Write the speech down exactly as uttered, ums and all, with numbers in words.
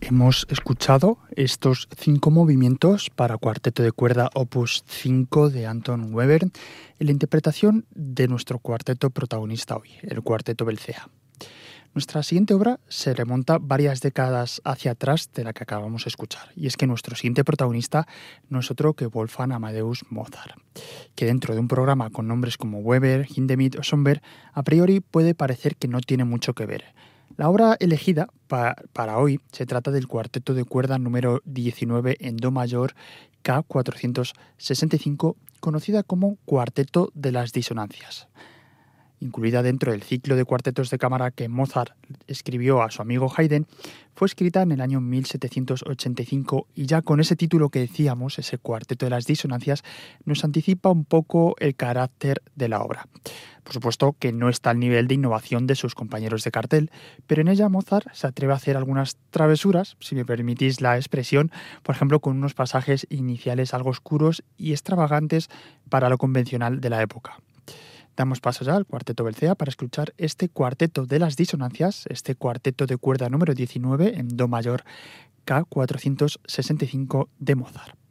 Hemos escuchado estos cinco movimientos para cuarteto de cuerda opus cinco de Anton Webern en la interpretación de nuestro cuarteto protagonista hoy, el Cuarteto Belcea. Nuestra siguiente obra se remonta varias décadas hacia atrás de la que acabamos de escuchar, y es que nuestro siguiente protagonista no es otro que Wolfgang Amadeus Mozart, que dentro de un programa con nombres como Weber, Hindemith o Schönberg, a priori puede parecer que no tiene mucho que ver. La obra elegida pa- para hoy se trata del cuarteto de cuerda número diecinueve en Do mayor K cuatrocientos sesenta y cinco, conocida como Cuarteto de las Disonancias. Incluida dentro del ciclo de cuartetos de cámara que Mozart escribió a su amigo Haydn, fue escrita en el año mil setecientos ochenta y cinco y ya con ese título que decíamos, ese Cuarteto de las Disonancias, nos anticipa un poco el carácter de la obra. Por supuesto que no está al nivel de innovación de sus compañeros de cartel, pero en ella Mozart se atreve a hacer algunas travesuras, si me permitís la expresión, por ejemplo con unos pasajes iniciales algo oscuros y extravagantes para lo convencional de la época. Damos paso ya al Cuarteto Belcea para escuchar este Cuarteto de las Disonancias, este cuarteto de cuerda número diecinueve en Do mayor K cuatrocientos sesenta y cinco de Mozart.